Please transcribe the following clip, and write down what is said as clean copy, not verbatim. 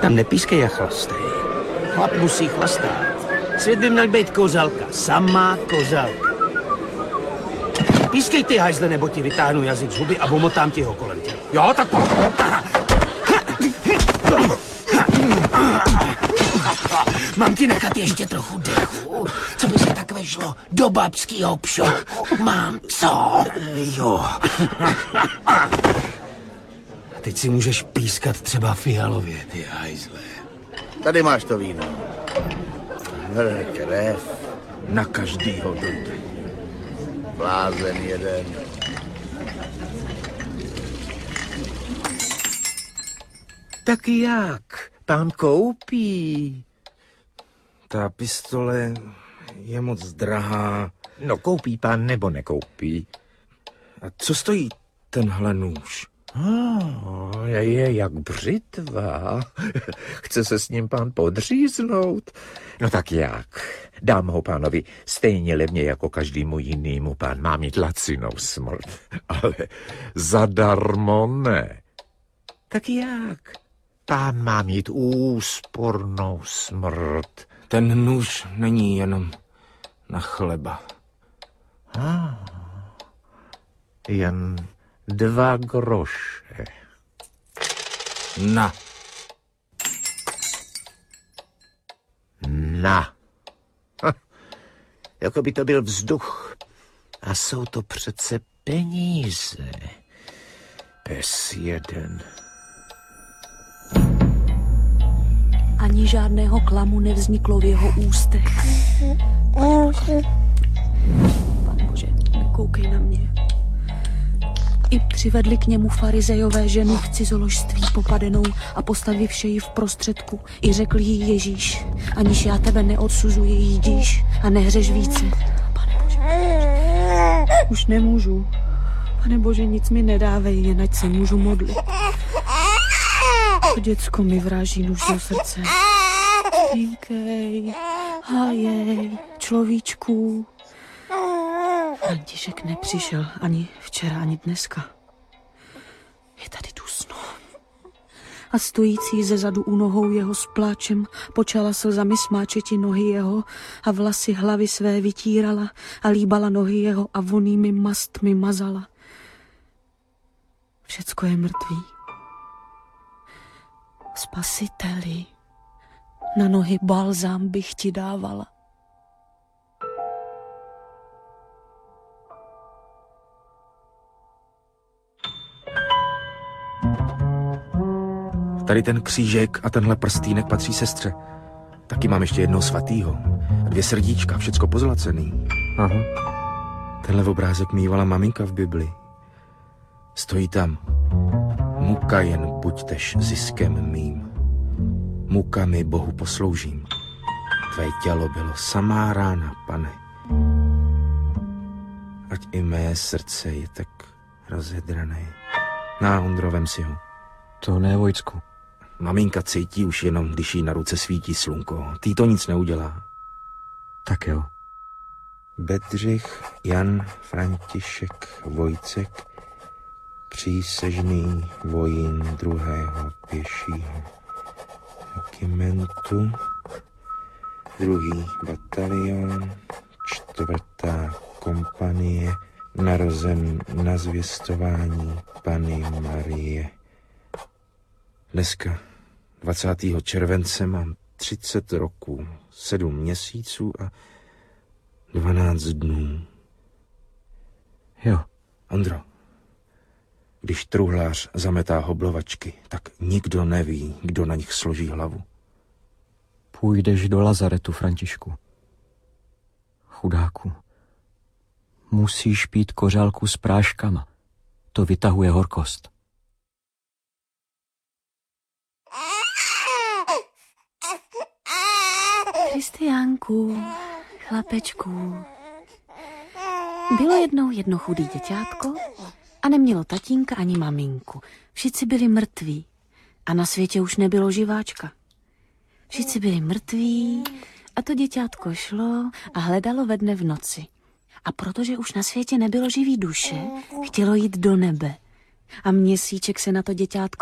Tam nepískej a chlastej. Chlap musí chlastat. Svět by měl být kořalka. Samá kořalka. Pískej ty hajzle, nebo ti vytáhnu jazyk z huby a omotám ti ho kolem těla. Jo, tak pojď. Mám ti nechat ještě trochu dechu? Co by se tak vešlo do babskýho pšoku? Mám co? Jo. A teď si můžeš pískat třeba fialově, ty hajzle. Tady máš to víno. Krev. Na každýho dout. Blázen jeden. Tak jak? Pán koupí. Ta pistole je moc drahá. No koupí pán nebo nekoupí? A co stojí tenhle nůž? Je jak břitva. Chce se s ním pán podříznout? No tak jak? Dám ho pánovi stejně levně jako každému jinému. Pán má mít lacinou smrt. Ale zadarmo ne. Tak jak? Pán má mít úspornou smrt. Ten nůž není jenom na chleba. Jen 2 groše. Na. Jako by to byl vzduch. A jsou to přece peníze. Pes jeden. Ani žádného klamu nevzniklo v jeho ústech. Pane Bože, nekoukej na mě. I přivedli k němu farizejové ženu v cizoložství popadenou a postavivši ji v prostředku. I řekl jí Ježíš, aniž já tebe neodsuzuji, jdíš a nehřeš více. Pane Bože, už nemůžu. Pane Bože, nic mi nedávej, jen ať se můžu modlit. To děcko mi vráží nůž do srdce. Spinkej, hájej, človíčku. František nepřišel ani včera, ani dneska. Je tady dusno. A stojící ze zadu u nohou jeho s pláčem počala slzami smáčeti nohy jeho a vlasy hlavy své vytírala a líbala nohy jeho a vonými mastmi mazala. Všecko je mrtvý. Spasiteli, na nohy balzám bych ti dávala. Tady ten křížek a tenhle prstýnek patří sestře. Taky mám ještě jednoho svatýho. 2 srdíčka, všecko pozlacený. Aha. Tenhle obrázek mývala maminka v Bibli. Stojí tam. Muka jen buďtež ziskem mým. Mukami Bohu posloužím. Tvé tělo bylo samá rána, Pane. Ať i mé srdce je tak rozhedrané. Na, Ondro, vem si ho. To ne, Vojcku. Maminka cítí už jenom, když jí na ruce svítí slunko. Tý to nic neudělá. Tak jo. Bedřich, Jan, František, Vojcek, přísežný vojín 2. pěšího regimentu, 2. batalion, 4. kompanie, narozen na zvěstování Panny Marie. Dneska, 20. července, mám 30 roků, 7 měsíců a 12 dnů. Jo. Ondro, když truhlář zametá hoblovačky, tak nikdo neví, kdo na nich složí hlavu. Půjdeš do lazaretu, Františku. Chudáku. Musíš pít kořálku s práškama. To vytahuje horkost. Kristiánku, chlapečku. Bylo jednou jedno chudý děťátko a nemělo tatínka ani maminku. Všichni byli mrtví a na světě už nebylo živáčka. Všichni byli mrtví a to děťátko šlo a hledalo ve dne v noci. A protože už na světě nebylo živý duše, chtělo jít do nebe. A měsíček se na to děťátko